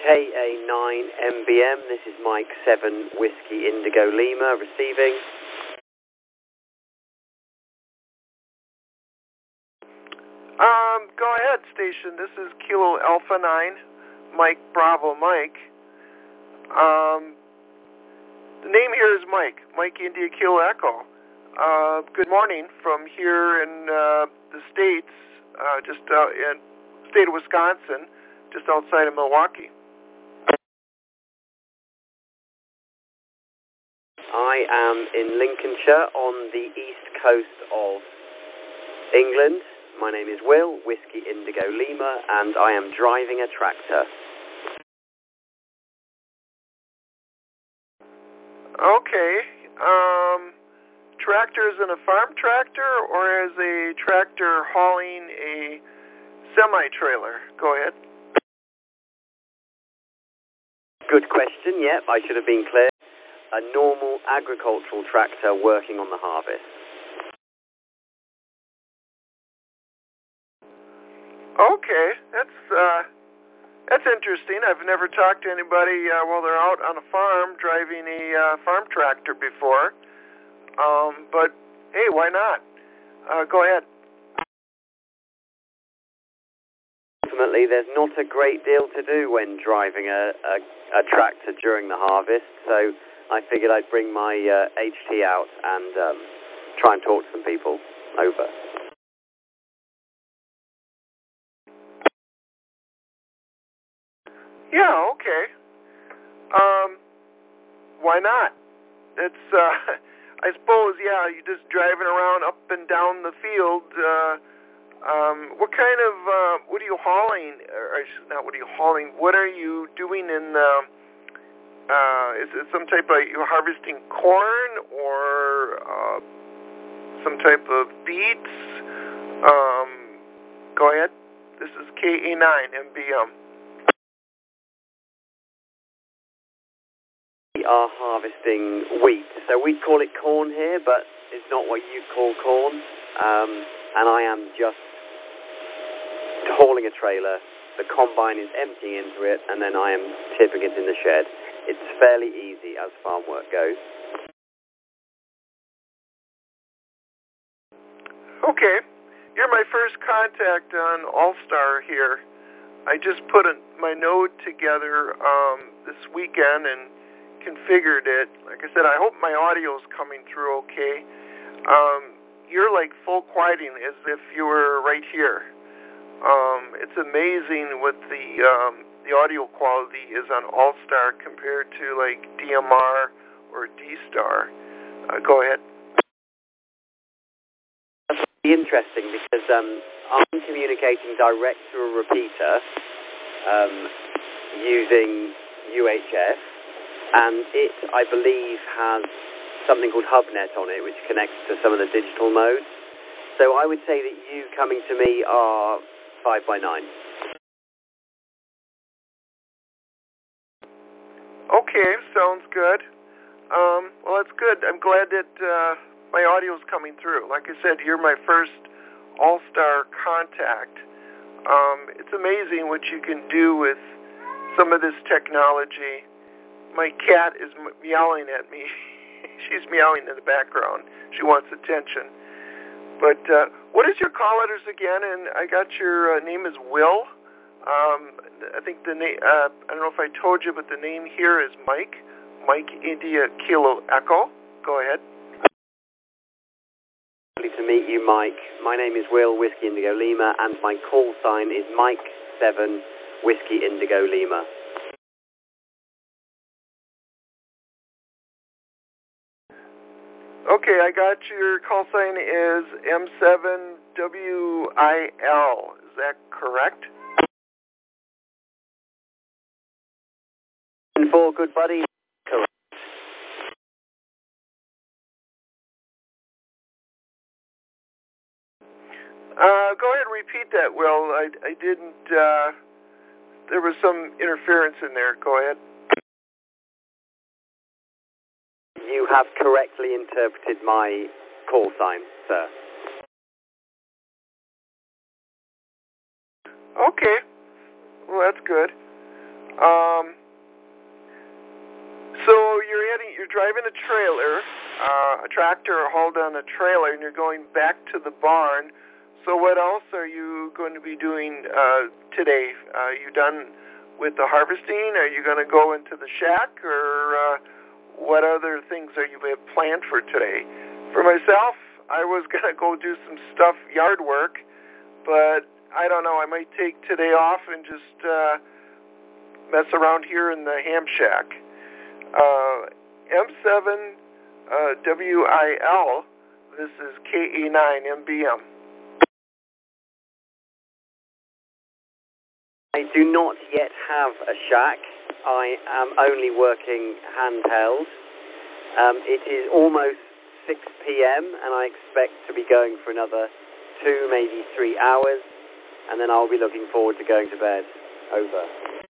KA9MBM, this is Mike 7 Whiskey Indigo Lima receiving. Go ahead, station. This is Kilo Alpha 9, Mike Bravo Mike. The name here is Mike India Kilo Echo. Good morning from here in the States, just in the state of Wisconsin, just outside of Milwaukee. I am in Lincolnshire on the east coast of England. My name is Will, Whiskey Indigo Lima, and I am driving a tractor. Okay. Tractor is in a farm tractor, or is a tractor hauling a semi-trailer? Go ahead. Good question. Yep, I should have been clear. A normal agricultural tractor working on the harvest. Okay, that's interesting. I've never talked to anybody while they're out on a farm driving a farm tractor before. But hey, why not? Go ahead. Ultimately, there's not a great deal to do when driving a tractor during the harvest, so I figured I'd bring my HT out and try and talk to some people. Over. Yeah, okay. Why not? It's, I suppose, yeah, you're just driving around up and down the field. What kind of, what are you hauling? Or not what are you hauling? What are you doing in the, is it some type of, you're harvesting corn or some type of beets? Go ahead. This is KA9MBM. We are harvesting wheat, so we call it corn here, but it's not what you call corn. And I am just hauling a trailer. The combine is emptying into it, and then I am tipping it in the shed. It's fairly easy as farm work goes. Okay. You're my first contact on All-Star here. I just put my node together this weekend and configured it. Like I said, I hope my audio is coming through okay. You're like full quieting as if you were right here. It's amazing what the audio quality is on All-Star compared to like DMR or D-Star. Go ahead. That's really interesting because I'm communicating direct to a repeater using UHF, and it, I believe, has something called HubNet on it, which connects to some of the digital modes. So I would say that you coming to me are 5x9. Okay, sounds good. Well, that's good. I'm glad that my audio is coming through. Like I said, you're my first All-Star contact. It's amazing what you can do with some of this technology. My cat is meowing at me. She's meowing in the background. She wants attention. But what is your call letters again? And I got your name is Will. I think the name, I don't know if I told you, but the name here is Mike India Kilo Echo. Go ahead. Lovely to meet you, Mike. My name is Will, Whiskey Indigo Lima, and my call sign is Mike 7, Whiskey Indigo Lima. Okay, I got your call sign is M7WIL. Is that correct? And for good buddy, correct. Go ahead and repeat that, Will. I didn't, there was some interference in there. Go ahead. You have correctly interpreted my call sign, sir. Okay. Well, that's good. So you're driving a trailer, a tractor hauled on a trailer, and you're going back to the barn. So what else are you going to be doing today? Are you done with the harvesting? Are you going to go into the shack, or what other things are you planned for today? For myself, I was going to go do some stuff, yard work, but I don't know. I might take today off and just mess around here in the ham shack. M7 WIL, this is KA9MBM. I do not yet have a shack. I am only working handheld. It is almost 6 p.m. and I expect to be going for another 2, maybe 3 hours, and then I'll be looking forward to going to bed. Over.